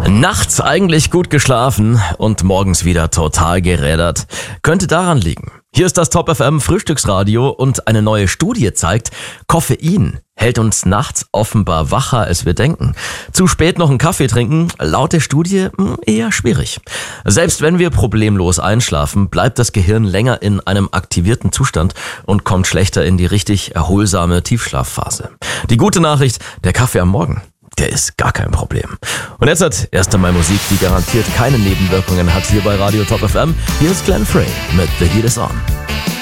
Nachts eigentlich gut geschlafen und morgens wieder total gerädert. Könnte daran liegen. Hier ist das Top FM Frühstücksradio und eine neue Studie zeigt, Koffein hält uns nachts offenbar wacher, als wir denken. Zu spät noch einen Kaffee trinken, laut der Studie eher schwierig. Selbst wenn wir problemlos einschlafen, bleibt das Gehirn länger in einem aktivierten Zustand und kommt schlechter in die richtig erholsame Tiefschlafphase. Die gute Nachricht, der Kaffee am Morgen, der ist gar kein Problem. Und jetzt erst einmal Musik, die garantiert keine Nebenwirkungen hat hier bei Radio Top FM. Hier ist Glenn Frey mit The Heat Is On.